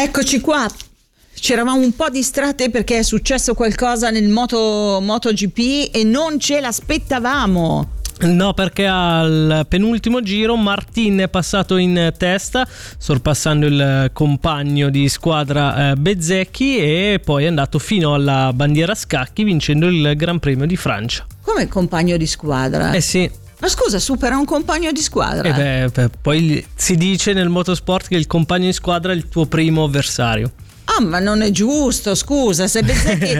Eccoci qua. C'eravamo un po' distratte perché è successo qualcosa nel MotoGP e non ce l'aspettavamo. No, perché al penultimo giro Martin è passato in testa, sorpassando il compagno di squadra Bezzecchi, e poi è andato fino alla bandiera a scacchi, vincendo il Gran Premio di Francia. Come compagno di squadra? Sì. Ma scusa, supera un compagno di squadra? Poi si dice nel motorsport che il compagno di squadra è il tuo primo avversario. Ah, ma non è giusto, scusa, se Bezzecchi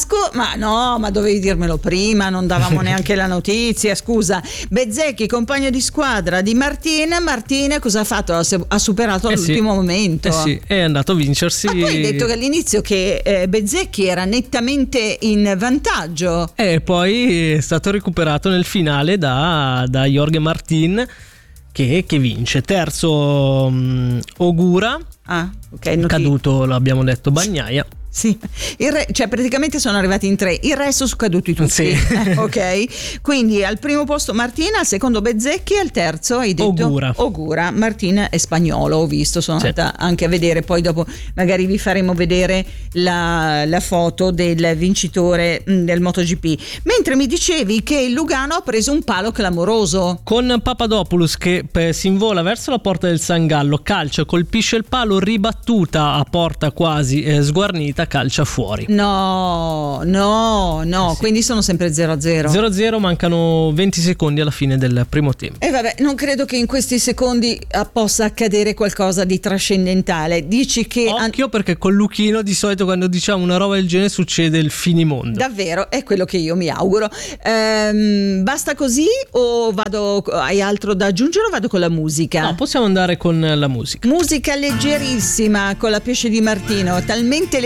ma dovevi dirmelo prima, non davamo neanche la notizia, scusa. Bezzecchi, compagno di squadra di Martin cosa ha fatto? Ha superato all'ultimo momento. Sì, è andato a vincersi. Ma tu hai detto che all'inizio che Bezzecchi era nettamente in vantaggio. E poi è stato recuperato nel finale da Jorge Martin, che vince. Terzo Ogura. Ok, caduto, l'abbiamo detto, Bagnaia. Sì, cioè praticamente sono arrivati in 3, il resto sono caduti tutti. Sì. Ok, quindi al primo posto Martina, al secondo Bezzecchi, al terzo hai detto Ogura. Martina è spagnolo, ho visto, sono andata anche a vedere, poi dopo magari vi faremo vedere la foto del vincitore del MotoGP. Mentre mi dicevi che il Lugano ha preso un palo clamoroso con Papadopoulos che si invola verso la porta del San Gallo, calcia, colpisce il palo, ribattuta a porta quasi sguarnita, calcia fuori. No, sì. Quindi sono sempre 0-0. 0-0, mancano 20 secondi alla fine del primo tempo. E vabbè, non credo che in questi secondi possa accadere qualcosa di trascendentale. Dici che occhio, perché con Luchino di solito quando diciamo una roba del genere succede il finimondo. Davvero, è quello che io mi auguro. Basta così o hai altro da aggiungere o vado con la musica? No, possiamo andare con la musica. Musica leggerissima con la Pesce di Martino, talmente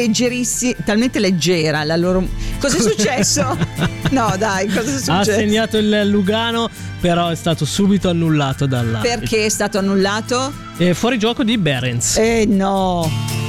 leggera la loro. Cos'è successo? No, dai, cosa è successo? Ha segnato il Lugano, però è stato subito annullato dall'arbitro. Perché è stato annullato? Fuori gioco di Behrens. No.